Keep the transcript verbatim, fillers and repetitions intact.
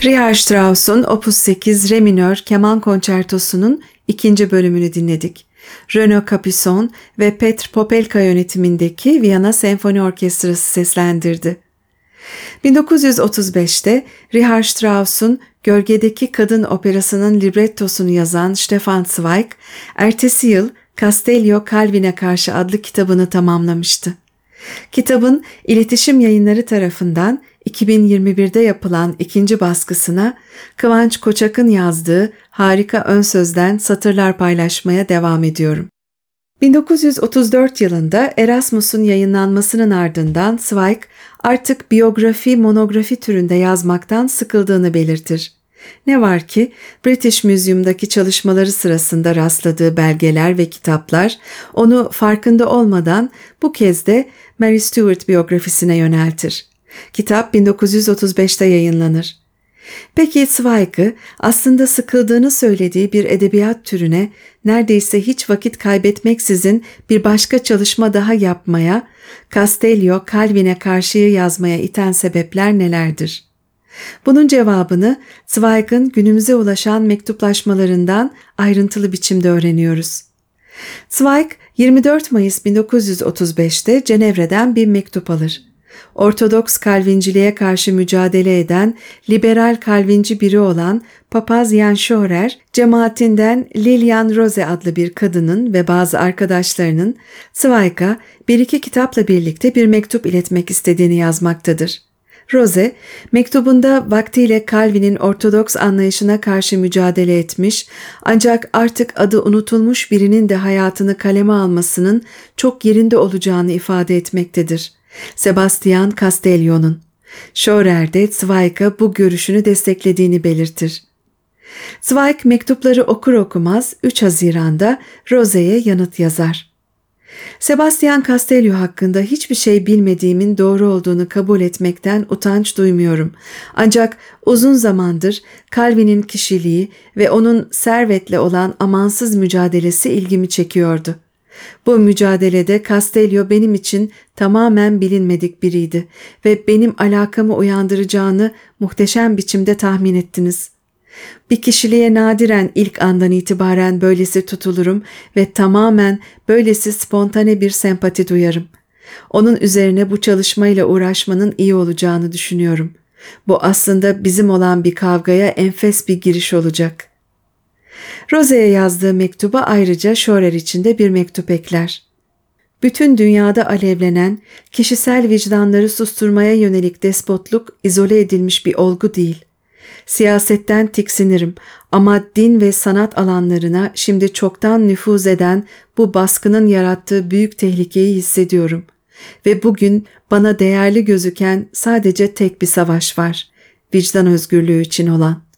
Richard Strauss'un Opus sekiz Re minör keman konçertosunun ikinci bölümünü dinledik. Renaud Capuçon ve Petr Popelka yönetimindeki Viyana Senfoni Orkestrası seslendirdi. bin dokuz yüz otuz beşte Richard Strauss'un Gölgedeki Kadın operasının librettosunu yazan Stefan Zweig, ertesi yıl Castello Calvin'e Karşı adlı kitabını tamamlamıştı. Kitabın İletişim Yayınları tarafından iki bin yirmi birde yapılan ikinci baskısına Kıvanç Koçak'ın yazdığı harika ön sözden satırlar paylaşmaya devam ediyorum. bin dokuz yüz otuz dört yılında Erasmus'un yayınlanmasının ardından Zweig artık biyografi, monografi türünde yazmaktan sıkıldığını belirtir. Ne var ki British Museum'daki çalışmaları sırasında rastladığı belgeler ve kitaplar onu farkında olmadan bu kez de Mary Stuart biyografisine yöneltir. Kitap bin dokuz yüz otuz beşte yayınlanır. Peki Zweig'ı aslında sıkıldığını söylediği bir edebiyat türüne neredeyse hiç vakit kaybetmeksizin bir başka çalışma daha yapmaya, Castello Calvin'e Karşı'yı yazmaya iten sebepler nelerdir? Bunun cevabını Zweig'ın günümüze ulaşan mektuplaşmalarından ayrıntılı biçimde öğreniyoruz. Zweig yirmi dört Mayıs bin dokuz yüz otuz beşte Cenevre'den bir mektup alır. Ortodoks Kalvinciliğe karşı mücadele eden liberal Kalvinci biri olan Papaz Jan Schorer, cemaatinden Lilian Rose adlı bir kadının ve bazı arkadaşlarının Zweig'a bir iki kitapla birlikte bir mektup iletmek istediğini yazmaktadır. Rose, mektubunda vaktiyle Calvin'in Ortodoks anlayışına karşı mücadele etmiş ancak artık adı unutulmuş birinin de hayatını kaleme almasının çok yerinde olacağını ifade etmektedir. Sebastian Castello'nun. Schorer de Zweig'a bu görüşünü desteklediğini belirtir. Zweig mektupları okur okumaz üç Haziran'da Rose'ye yanıt yazar. Sebastian Castello hakkında hiçbir şey bilmediğimin doğru olduğunu kabul etmekten utanç duymuyorum. Ancak uzun zamandır Calvin'in kişiliği ve onun servetle olan amansız mücadelesi ilgimi çekiyordu. Bu mücadelede Castello benim için tamamen bilinmedik biriydi ve benim alakamı uyandıracağını muhteşem biçimde tahmin ettiniz. Bir kişiliğe nadiren ilk andan itibaren böylesi tutulurum ve tamamen böylesi spontane bir sempati duyarım. Onun üzerine bu çalışmayla uğraşmanın iyi olacağını düşünüyorum. Bu aslında bizim olan bir kavgaya enfes bir giriş olacak. Rose'ye yazdığı mektuba ayrıca Schorer için de bir mektup ekler. Bütün dünyada alevlenen, kişisel vicdanları susturmaya yönelik despotluk izole edilmiş bir olgu değil. Siyasetten tiksinirim ama din ve sanat alanlarına şimdi çoktan nüfuz eden bu baskının yarattığı büyük tehlikeyi hissediyorum. Ve bugün bana değerli gözüken sadece tek bir savaş var, vicdan özgürlüğü için olan.